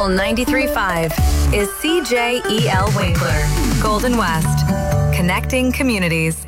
Local 93.5 is CJEL Winkler. Golden West. Connecting communities.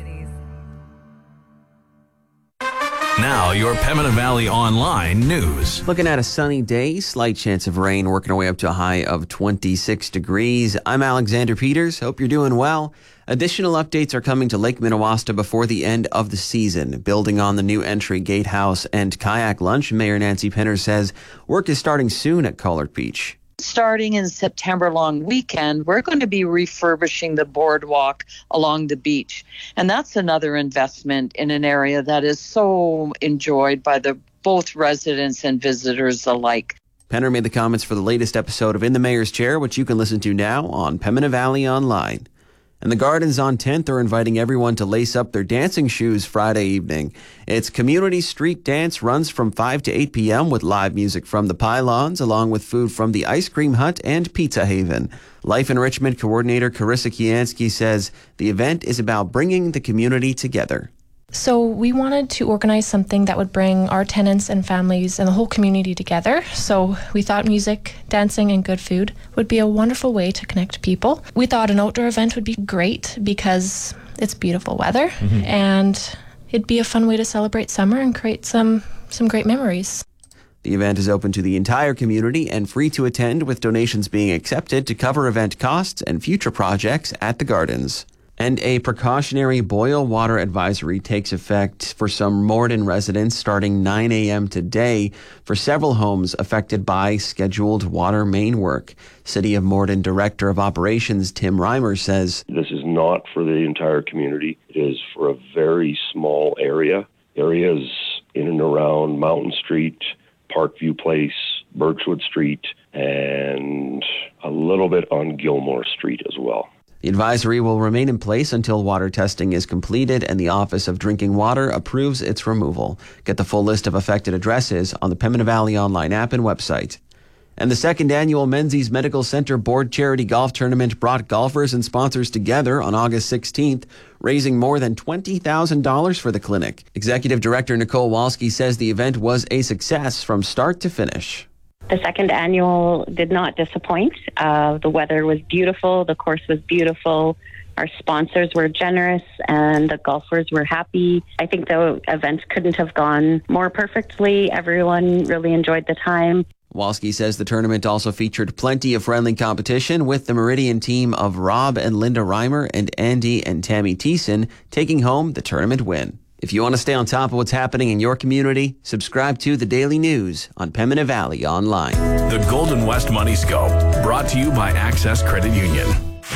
Now, your Pembina Valley Online news. Looking at a sunny day, slight chance of rain, working our way up to a high of 26 degrees. I'm Alexander Peters. Hope you're doing well. Additional updates are coming to Lake Minnewaska before the end of the season. Building on the new entry gatehouse and kayak lunch, Mayor Nancy Pinner says work is starting soon at Collard Beach. Starting in September long weekend, we're going to be refurbishing the boardwalk along the beach. And that's another investment in an area that is so enjoyed by both residents and visitors alike. Penner made the comments for the latest episode of In the Mayor's Chair, which you can listen to now on Pembina Valley Online. And the Gardens on 10th are inviting everyone to lace up their dancing shoes Friday evening. Its community street dance runs from 5 to 8 p.m. with live music from the Pylons, along with food from the Ice Cream Hut and Pizza Haven. Life Enrichment Coordinator Carissa Kiansky says the event is about bringing the community together. So we wanted to organize something that would bring our tenants and families and the whole community together. So we thought music, dancing, and good food would be a wonderful way to connect people. We thought an outdoor event would be great because it's beautiful weather, and it'd be a fun way to celebrate summer and create some great memories. The event is open to the entire community and free to attend, with donations being accepted to cover event costs and future projects at the Gardens. And a precautionary boil water advisory takes effect for some Morden residents starting 9 a.m. today for several homes affected by scheduled water main work. City of Morden Director of Operations Tim Reimer says, "This is not for the entire community. It is for a very small area. Areas in and around Mountain Street, Parkview Place, Birchwood Street, and a little bit on Gilmore Street as well." The advisory will remain in place until water testing is completed and the Office of Drinking Water approves its removal. Get the full list of affected addresses on the Pembina Valley Online app and website. And the second annual Menzies Medical Center Board Charity Golf Tournament brought golfers and sponsors together on August 16th, raising more than $20,000 for the clinic. Executive Director Nicole Walski says the event was a success from start to finish. The second annual did not disappoint. The weather was beautiful. The course was beautiful. Our sponsors were generous and the golfers were happy. I think the event couldn't have gone more perfectly. Everyone really enjoyed the time. Walski says the tournament also featured plenty of friendly competition, with the Meridian team of Rob and Linda Reimer and Andy and Tammy Thiessen taking home the tournament win. If you want to stay on top of what's happening in your community, subscribe to The Daily News on Pembina Valley Online. The Golden West Money Scope, brought to you by Access Credit Union.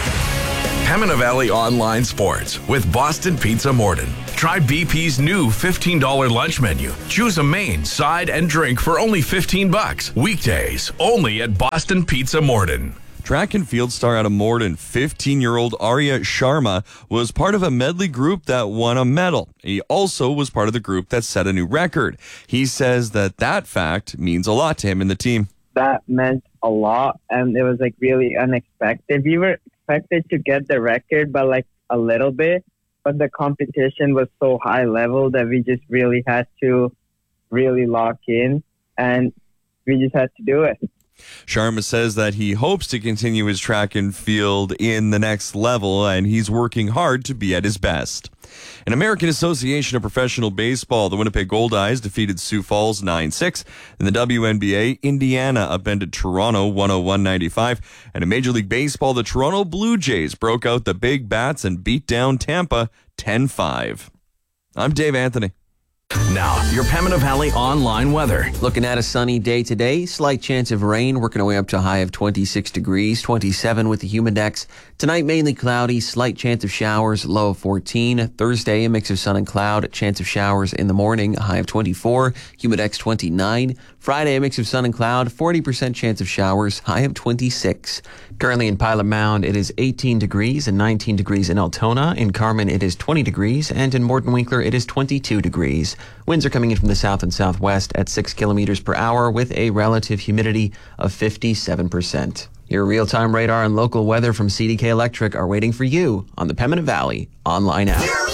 Pembina Valley Online Sports with Boston Pizza Morden. Try BP's new $15 lunch menu. Choose a main, side, and drink for only $15. Weekdays, only at Boston Pizza Morden. Track and field star out of Morden, 15-year-old Arya Sharma, was part of a medley group that won a medal. He also was part of the group that set a new record. He says that fact means a lot to him and the team. That meant a lot, and it was really unexpected. We were expected to get the record by a little bit, but the competition was so high level that we just really had to really lock in, and we just had to do it. Sharma says that he hopes to continue his track and field in the next level, and he's working hard to be at his best. An American Association of Professional Baseball, the Winnipeg Goldeyes defeated Sioux Falls 9-6. In the WNBA, Indiana upended Toronto 101-95. And in Major League Baseball, the Toronto Blue Jays broke out the big bats and beat down Tampa 10-5. I'm Dave Anthony. Now, your Pembina Valley Online weather. Looking at a sunny day today, slight chance of rain, working our way up to a high of 26 degrees, 27 with the humidex. Tonight, mainly cloudy, slight chance of showers, low of 14. Thursday, a mix of sun and cloud, chance of showers in the morning, a high of 24, humidex 29. Friday, a mix of sun and cloud, 40% chance of showers, high of 26. Currently in Pilot Mound, it is 18 degrees and 19 degrees in Altona. In Carmen, it is 20 degrees, and in Morton Winkler, it is 22 degrees. Winds are coming in from the south and southwest at 6 kilometers per hour with a relative humidity of 57%. Your real-time radar and local weather from CDK Electric are waiting for you on the Pembina Valley Online app.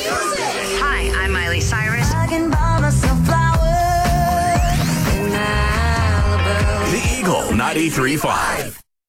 Hi, I'm Miley Cyrus. I can buy myself flowers in Malibu. The Eagle 93.5.